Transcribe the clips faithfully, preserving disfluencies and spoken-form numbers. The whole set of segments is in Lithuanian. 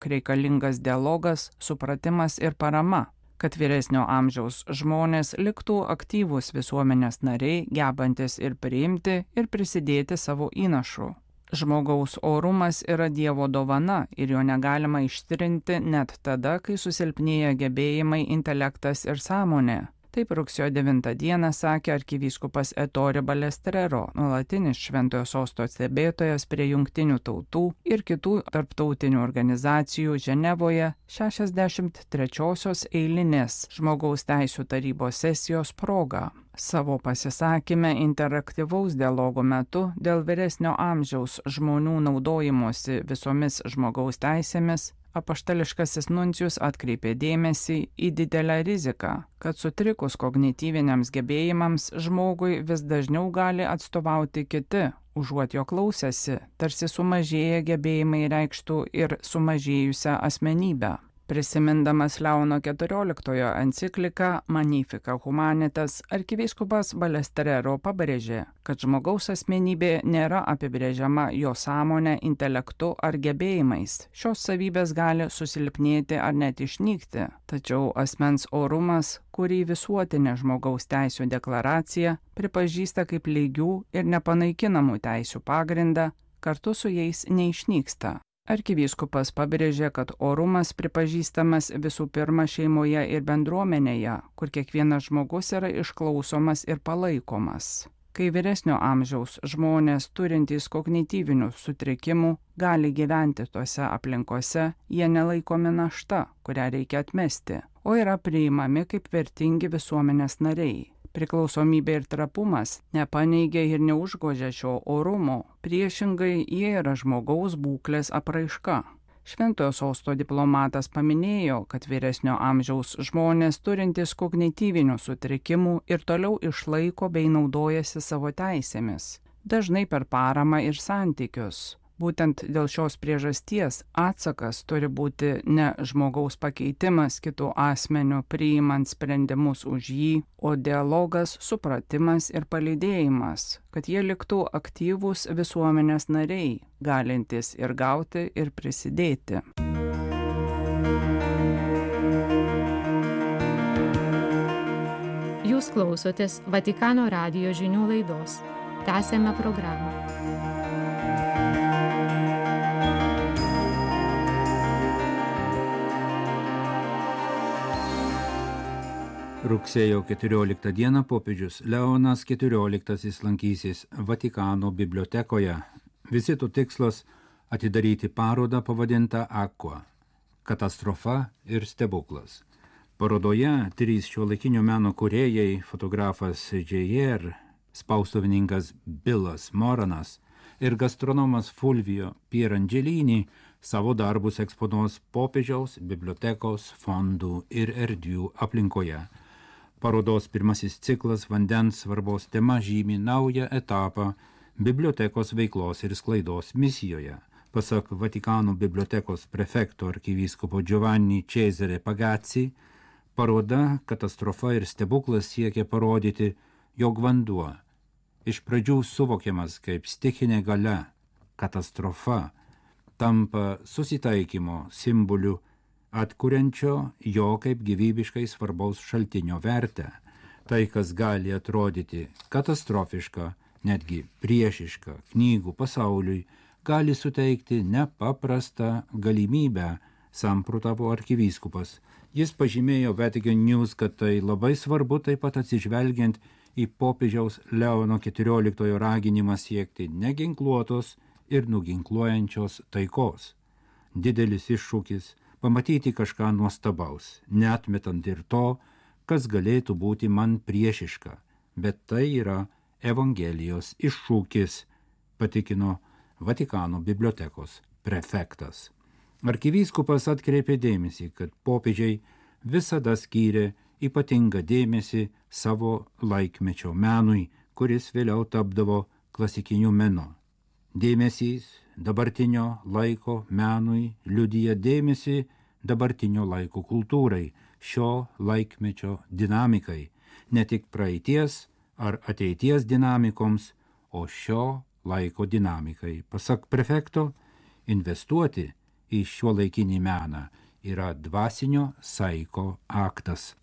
reikalingas dialogas, supratimas ir parama, kad vyresnio amžiaus žmonės liktų aktyvūs visuomenės nariai, gebantis ir priimti ir prisidėti savo įnašu. Žmogaus orumas yra Dievo dovana ir jo negalima ištrinti net tada, kai susilpnėja gebėjimai, intelektas ir sąmonė. Taip rugsėjo devintą dieną sakė arkivyskupas Ettore Balestrero, nuolatinis Šventojo Sosto stebėtojas prie Jungtinių tautų ir kitų tarptautinių organizacijų Ženevoje šešiasdešimt trečiosios eilinės žmogaus teisių tarybos sesijos proga. Savo pasisakyme interaktyvaus dialogo metu dėl vyresnio amžiaus žmonių naudojimosi visomis žmogaus teisėmis apaštališkasis nuncijus atkreipė dėmesį į didelę riziką, kad sutrikus kognityviniams gebėjimams žmogui vis dažniau gali atstovauti kiti, užuot jo klausęsi, tarsi sumažėję gebėjimai reikštų ir sumažėjusią asmenybę. Prisimindamas Leono keturioliktojo encikliką Magnificat Humanitas, arkivyskupas Balestrero pabrėžė, kad žmogaus asmenybė nėra apibrėžiama jo sąmonė, intelektu ar gebėjimais. Šios savybės gali susilpnėti ar net išnykti, tačiau asmens orumas, kurį visuotinė žmogaus teisių deklaracija pripažįsta kaip lygių ir nepanaikinamų teisių pagrindą, kartu su jais neišnyksta. Arkivyskupas pabrėžė, kad orumas pripažįstamas visų pirma šeimoje ir bendruomenėje, kur kiekvienas žmogus yra išklausomas ir palaikomas. Kai vyresnio amžiaus žmonės turintys kognityvinių sutrikimų gali gyventi tose aplinkose, jie nelaikomi našta, kurią reikia atmesti, o yra priimami kaip vertingi visuomenės nariai. Priklausomybė ir trapumas nepaneigia ir neužgožia šio orumo, priešingai jie yra žmogaus būklės apraiška. Šventojo Sosto diplomatas paminėjo, kad vyresnio amžiaus žmonės turintys kognityvinių sutrikimų ir toliau išlaiko bei naudojasi savo teisėmis, dažnai per paramą ir santykius. Būtent dėl šios priežasties atsakas turi būti ne žmogaus pakeitimas kitų asmenių priimant sprendimus už jį, o dialogas, supratimas ir palydėjimas, kad jie liktų aktyvūs visuomenės nariai, galintys ir gauti, ir prisidėti. Jūs klausotės Vatikano radijo žinių laidos. Tęsiame programą. Rugsėjo keturioliktą dieną popiežius Leonas keturioliktasis lankysis Vatikano bibliotekoje. Vizito tikslas – atidaryti parodą pavadintą Aqua – katastrofa ir stebuklas. Parodoje trys šiuolaikinio meno kūrėjai, fotografas J R, spaustuvininkas Bilas Moranas ir gastronomas Fulvio Pierangelini savo darbus eksponuos popiežiaus, bibliotekos, fondų ir erdvių aplinkoje. Parodos pirmasis ciklas vandens svarbos tema žymi naują etapą bibliotekos veiklos ir sklaidos misijoje. Pasak Vatikano bibliotekos prefekto arkivyskupo Giovanni Cesare Pagazzi, paroda Katastrofa ir stebuklas siekia parodyti, jog vanduo, iš pradžių suvokiamas kaip stichinė galia, katastrofa, tampa susitaikymo simboliu, atkuriančio jo kaip gyvybiškai svarbaus šaltinio vertę. Tai, kas gali atrodyti katastrofiška, netgi priešiška knygų pasauliui, gali suteikti nepaprastą galimybę, samprotavo arkivyskupas. Jis pažymėjo Vatican News, kad tai labai svarbu taip pat atsižvelgiant į popiežiaus Leono keturioliktojo raginimą siekti neginkluotos ir nuginkluojančios taikos. Didelis iššūkis pamatyti kažką nuostabaus, neatmetant ir to, kas galėtų būti man priešiška, bet tai yra Evangelijos iššūkis, patikino Vatikano bibliotekos prefektas. Arkivyskupas atkreipė dėmesį, kad popiežiai visada skyrė ypatingą dėmesį savo laikmečio menui, kuris vėliau tapdavo klasikiniu menu. Dėmesys dabartinio laiko menui liudija dėmesį dabartinio laiko kultūrai, šio laikmečio dinamikai, ne tik praeities ar ateities dinamikoms, o šio laiko dinamikai. Pasak prefekto, investuoti į šiuolaikinį meną yra dvasinio saiko aktas.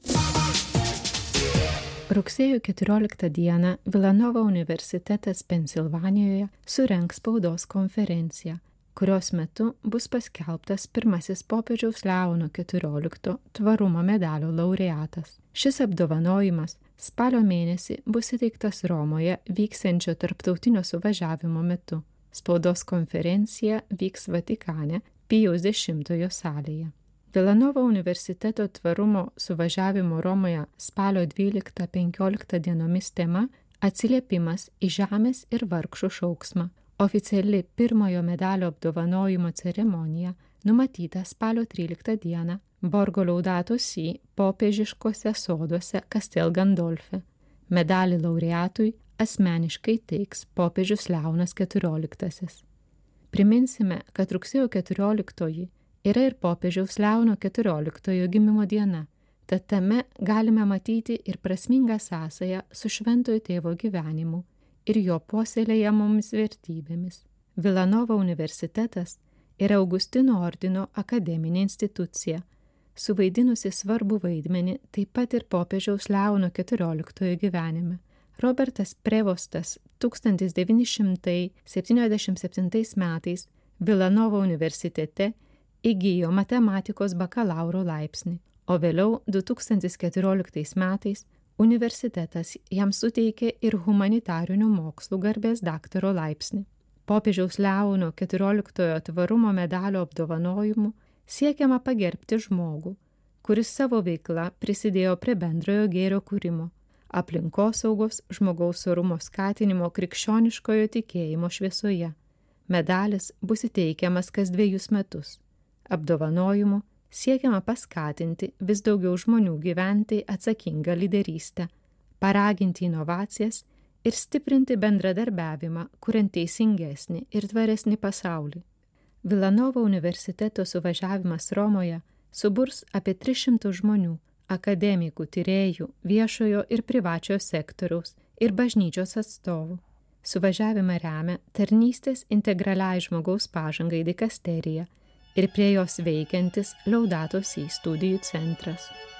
Rugsėjo keturioliktą dieną Vilanovo universitetas Pensilvanijoje surengs spaudos konferenciją, kurios metu bus paskelbtas pirmasis popiežiaus Leono keturiolikto tvarumo medalio laureatas. Šis apdovanojimas spalio mėnesį bus įteiktas Romoje vyksiančio tarptautinio suvažiavimo metu. Spaudos konferencija vyks Vatikane Pijaus dešimtojo salėje. Vilanovo universiteto tvarumo suvažiavimo Romoje spalio dvyliktą penkioliktą dienomis tema atsiliepimas į žemės ir vargšų šauksmą. Oficiali pirmojo medalio apdovanojimo ceremonija numatyta spalio tryliktą dieną Borgo Laudato Si popiežiškose soduose Castel Gandolfe. Medalį laureatui asmeniškai teiks popiežius Leonas keturioliktasis. Priminsime, kad rugsėjo keturioliktoji yra ir popiežiaus Leono keturioliktojo gimimo diena, tad tame galime matyti ir prasmingą sąsają su šventojo tėvo gyvenimu ir jo puoselėjamomis vertybėmis. Vilanovo universitetas yra Augustino ordino akademinė institucija, suvaidinusi svarbų vaidmenį taip pat ir popiežiaus Leono keturioliktojo gyvenime. Robertas Prevostas tūkstantis devyni šimtai septyniasdešimt septintais metais Vilanovo universitete įgijo matematikos bakalauro laipsnį, o vėliau du tūkstantis keturioliktais metais universitetas jam suteikė ir humanitarinių mokslų garbės daktaro laipsnį. Popiežiaus Leono keturioliktojo tvarumo medalio apdovanojimu siekiama pagerbti žmogų, kuris savo veikla prisidėjo prie bendrojo gėrio kūrimo, aplinkosaugos, žmogaus orumo skatinimo krikščioniškojo tikėjimo šviesoje. Medalis bus įteikiamas kas dviejus metus. Apdovanojimu siekiama paskatinti vis daugiau žmonių gyventi atsakingą lyderystę, paraginti inovacijas ir stiprinti bendradarbiavimą, kuriant teisingesnį ir tvaresnį pasaulį. Vilanovo universiteto suvažiavimas Romoje suburs apie tris šimtus žmonių, akademikų, tyrėjų, viešojo ir privačiojo sektoriaus ir bažnyčios atstovų. Suvažiavimą remia tarnystės integraliai žmogaus pažangai dikasterija ir prie jos veikiantis Laudato Si studijų centras.